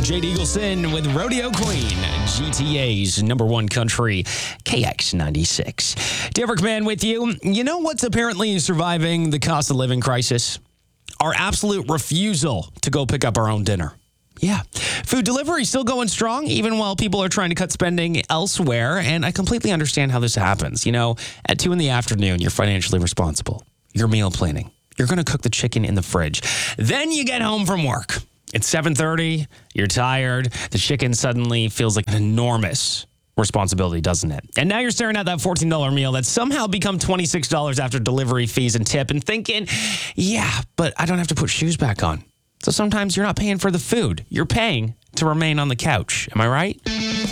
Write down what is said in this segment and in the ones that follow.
Jade Eagleson with Rodeo Queen, GTA's number one country, KX96. Derek Man with you. You know what's apparently surviving the cost of living crisis? Our absolute refusal to go pick up our own dinner. Yeah. Food delivery is still going strong, even while people are trying to cut spending elsewhere. And I completely understand how this happens. You know, at 2 p.m, you're financially responsible. You're meal planning. You're going to cook the chicken in the fridge. Then you get home from work. It's 7:30. You're tired. The chicken suddenly feels like an enormous responsibility, doesn't it? And now you're staring at that $14 meal that's somehow become $26 after delivery fees and tip and thinking, yeah, but I don't have to put shoes back on. So sometimes you're not paying for the food. You're paying to remain on the couch. Am I right?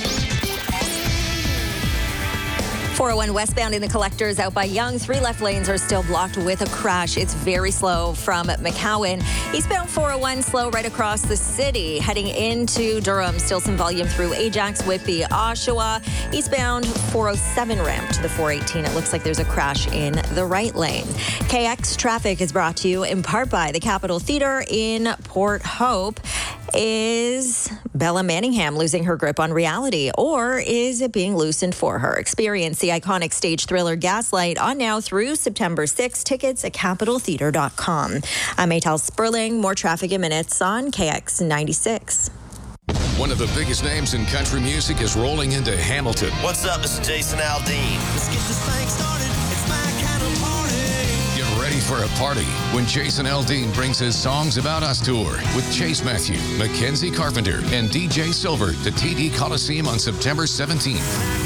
401 westbound in the Collectors out by Yonge. 3 left lanes are still blocked with a crash. It's very slow from McCowan. Eastbound 401 slow right across the city. Heading into Durham, still some volume through Ajax, Whitby, Oshawa. Eastbound 407 ramp to the 418. It looks like there's a crash in the right lane. KX traffic is brought to you in part by the Capitol Theatre in Port Hope. Is Bella Manningham losing her grip on reality, or is it being loosened for her? Experience the iconic stage thriller Gaslight on now through September 6th. Tickets at capitoltheatre.com. I'm Maytal Sperling. More traffic in minutes on KX96. One of the biggest names in country music is rolling into Hamilton. What's up? This is Jason Aldean. Let's get this thing started. It's my kind of party. Get ready for a party when Jason Aldean brings his Songs About Us tour with Chase Matthew, Mackenzie Carpenter, and DJ Silver to TD Coliseum on September 17th.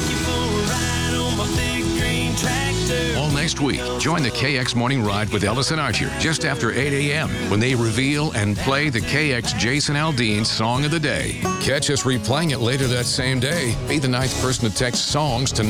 All next week, join the KX Morning Ride with Ellis and Archer just after 8 a.m. when they reveal and play the KX Jason Aldean Song of the Day. Catch us replaying it later that same day. Be the 9th person to text SONGS to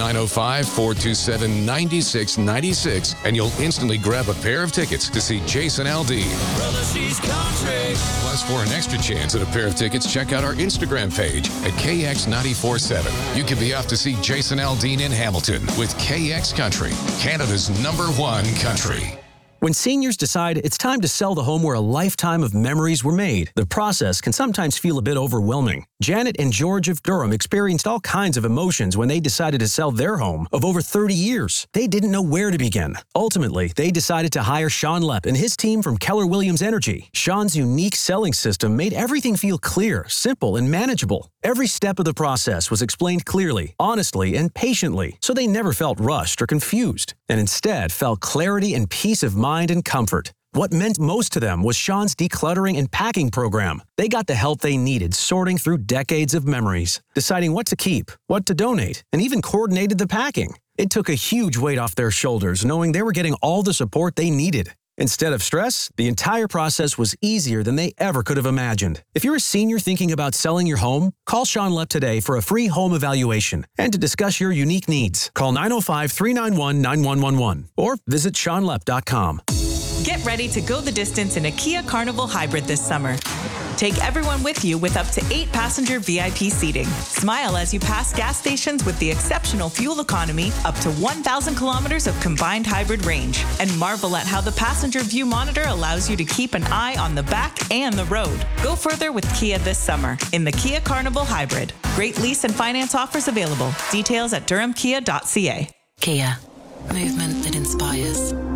905-427-9696, and you'll instantly grab a pair of tickets to see Jason Aldean. Plus, for an extra chance at a pair of tickets, check out our Instagram page at KX947. You can be off to see Jason Aldean in Hamilton with KX Country, Canada's #1 country. When seniors decide it's time to sell the home where a lifetime of memories were made, the process can sometimes feel a bit overwhelming. Janet and George of Durham experienced all kinds of emotions when they decided to sell their home of over 30 years. They didn't know where to begin. Ultimately, they decided to hire Sean Lepp and his team from Keller Williams Energy. Sean's unique selling system made everything feel clear, simple, and manageable. Every step of the process was explained clearly, honestly, and patiently, so they never felt rushed or confused, and instead felt clarity and peace of mind and comfort. What meant most to them was Sean's decluttering and packing program. They got the help they needed sorting through decades of memories, deciding what to keep, what to donate, and even coordinated the packing. It took a huge weight off their shoulders knowing they were getting all the support they needed. Instead of stress, the entire process was easier than they ever could have imagined. If you're a senior thinking about selling your home, call Sean Lepp today for a free home evaluation and to discuss your unique needs. Call 905-391-9111 or visit SeanLepp.com. Get ready to go the distance in a Kia Carnival Hybrid this summer. Take everyone with you with up to 8-passenger VIP seating. Smile as you pass gas stations with the exceptional fuel economy, up to 1,000 kilometers of combined hybrid range. And marvel at how the passenger view monitor allows you to keep an eye on the back and the road. Go further with Kia this summer in the Kia Carnival Hybrid. Great lease and finance offers available. Details at durhamkia.ca. Kia. Movement that inspires.